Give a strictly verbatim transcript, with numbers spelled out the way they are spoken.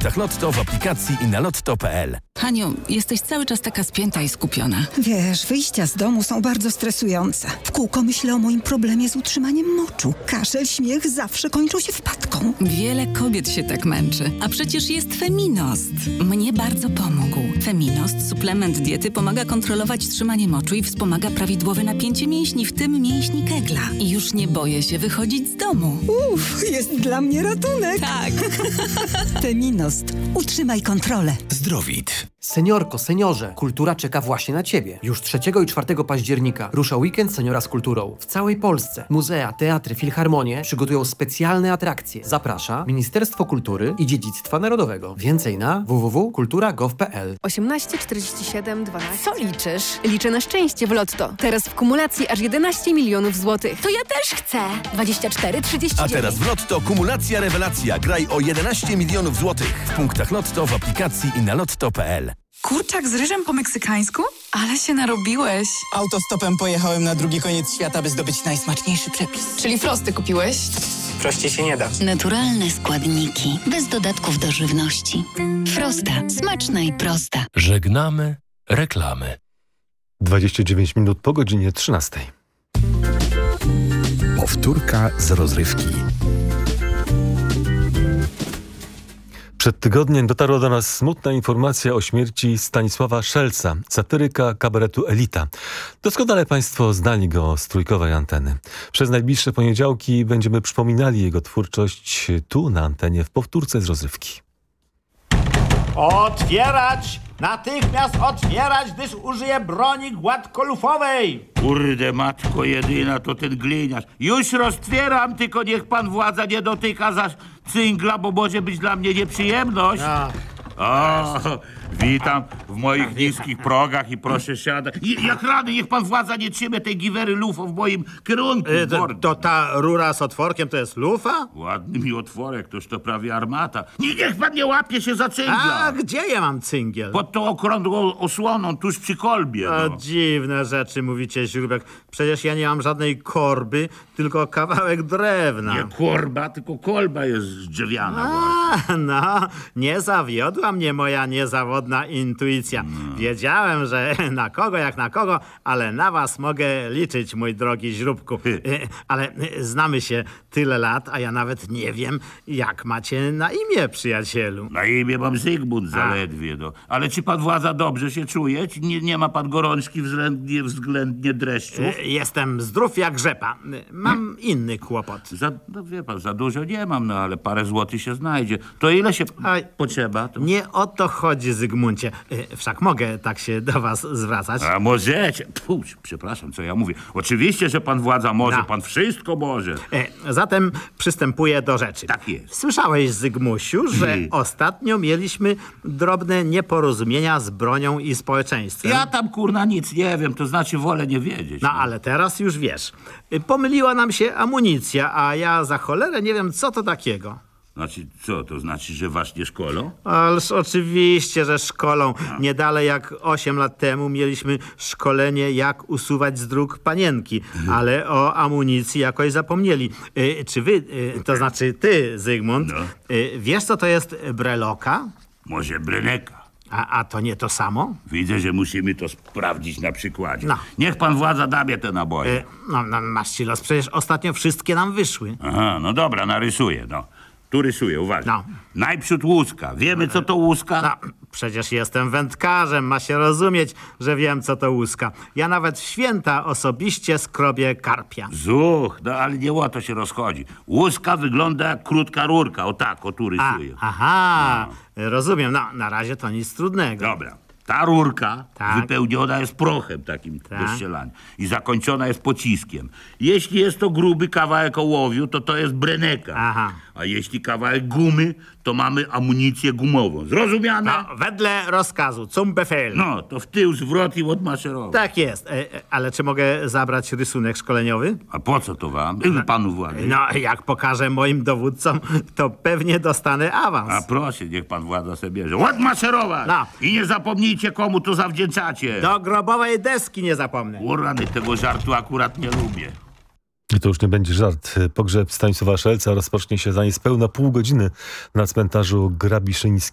punktach Lotto, w aplikacji i na lotto kropka p l. Haniu, jesteś cały czas taka spięta i skupiona. Wiesz, wyjścia z domu są bardzo stresujące. W kółko myślę o moim problemie z utrzymaniem moczu. Kaszel, śmiech zawsze kończą się wpadką. Wiele kobiet się tak męczy. A przecież jest Feminost. Mnie bardzo pomógł. Feminost, suplement diety, pomaga kontrolować trzymanie moczu i wspomaga prawidłowe napięcie mięśni, w tym mięśni kegla. I już nie boję się wychodzić z domu. Uff, jest dla mnie ratunek. Tak. Feminost. Utrzymaj kontrolę. Zdrowit. Seniorko, seniorze, kultura czeka właśnie na Ciebie. Już trzeciego i czwartego października rusza weekend Seniora z kulturą. W całej Polsce muzea, teatry, filharmonie przygotują specjalne atrakcje. Zaprasza Ministerstwo Kultury i Dziedzictwa Narodowego. Więcej na w w w kropka kultura kropka gov kropka p l. osiemnaście czterdzieści siedem dwanaście. Co liczysz? Liczę na szczęście w Lotto. Teraz w kumulacji aż jedenaście milionów złotych. To ja też chcę. dwadzieścia cztery trzydzieści dziewięć. A teraz w Lotto kumulacja rewelacja. Graj o jedenaście milionów złotych. W punktach Lotto, w aplikacji i na lotto kropka p l. Kurczak z ryżem po meksykańsku? Ale się narobiłeś. Autostopem pojechałem na drugi koniec świata, by zdobyć najsmaczniejszy przepis. Czyli frosty kupiłeś? Prościej się nie da. Naturalne składniki, bez dodatków do żywności. Frosta. Smaczna i prosta. Żegnamy reklamy. dwadzieścia dziewięć minut po godzinie trzynastej. Powtórka z rozrywki. Przed tygodniem dotarła do nas smutna informacja o śmierci Stanisława Szelca, satyryka kabaretu Elita. Doskonale Państwo znali go z trójkowej anteny. Przez najbliższe poniedziałki będziemy przypominali jego twórczość tu na antenie w powtórce z rozrywki. Otwierać! Natychmiast otwierać, gdyż użyję broni gładkolufowej! Kurde, matko jedyna, to ten gliniarz. Już roztwieram, tylko niech pan władza nie dotyka za cyngla, bo może być dla mnie nieprzyjemność. Ach. O, witam w moich niskich progach i proszę siadać. I, jak rany, niech pan władza nie trzyma tej giwery lufo w moim kierunku. E, to, to ta rura z otworkiem to jest lufa? Ładny mi otworek, toż to prawie armata. Nie, niech pan nie łapie się za cyngla. A gdzie ja mam cyngiel? Pod tą okrągłą osłoną, tuż przy kolbie. O, No. dziwne rzeczy mówicie, Źróbek. Przecież ja nie mam żadnej korby, tylko kawałek drewna. Nie korba, tylko kolba jest drzewiana. A, no, nie zawiodła mnie moja niezawodna intuicja. No. Wiedziałem, że na kogo jak na kogo, ale na was mogę liczyć, mój drogi Źróbku. Ale znamy się tyle lat, a ja nawet nie wiem, jak macie na imię, przyjacielu. Na imię mam Zygmunt zaledwie, no. Ale czy pan władza dobrze się czuje? Czy nie, nie ma pan gorączki względnie, względnie dreszczów? Jestem zdrów jak rzepa. Mam inny kłopot. Za, no wie pan, za dużo nie mam, no ale parę złotych się znajdzie. To ile się A, potrzeba? To... Nie o to chodzi, Zygmuncie. Wszak mogę tak się do was zwracać. A możecie. Pfu, przepraszam, co ja mówię. Oczywiście, że pan władza może, No. pan wszystko może. E, zatem przystępuję do rzeczy. Tak jest. Słyszałeś, Zygmusiu, że Hmm. ostatnio mieliśmy drobne nieporozumienia z bronią i społeczeństwem. Ja tam, kurna, nic nie wiem, to znaczy wolę nie wiedzieć. No ale teraz już wiesz. Pomyliła nam się amunicja, a ja za cholerę nie wiem, co to takiego. Znaczy, co, to znaczy, że was nie szkolą? Ależ oczywiście, że szkolą. Nie dalej jak osiem lat temu mieliśmy szkolenie, jak usuwać z dróg panienki, ale o amunicji jakoś zapomnieli. Y, czy wy, y, to znaczy ty, Zygmunt, No. y, wiesz, co to jest breloka? Może breneka? A, a to nie to samo? Widzę, że musimy to sprawdzić na przykładzie. No. Niech pan władza da mnie te naboje. Y, no, no, masz ci los, przecież ostatnio wszystkie nam wyszły. Aha, no dobra, narysuję, no. Tu rysuję, uważaj. No. Najprzód łuska. Wiemy, co to łuska? No, przecież jestem wędkarzem, ma się rozumieć, że wiem, co to łuska. Ja nawet w święta osobiście skrobię karpia. Zuch, no ale nie o to się rozchodzi. Łuska wygląda jak krótka rurka. O tak, o tu A, rysuję. aha, rozumiem. No, na razie to nic trudnego. Dobra. Ta rurka Tak. wypełniona jest prochem takim Tak. do ścielania i zakończona jest pociskiem. Jeśli jest to gruby kawałek ołowiu, to to jest breneka. Aha. A jeśli kawałek gumy, to mamy amunicję gumową. Zrozumiane? No, wedle rozkazu, zum Befehl. No, to w tył, zwrot i odmaszerować. Tak jest, e, e, ale czy mogę zabrać rysunek szkoleniowy? A po co to wam? Panu władzy? No, jak pokażę moim dowódcom, to pewnie dostanę awans. A proszę, niech pan władza sobie bierze. Odmaszerować! No. I nie zapomnijcie, komu to zawdzięczacie. Do grobowej deski nie zapomnę. O rany, tego żartu akurat nie lubię. I to już nie będzie żart. Pogrzeb Stanisława Szelca rozpocznie się za niespełna pół godziny na cmentarzu Grabiszyńskim.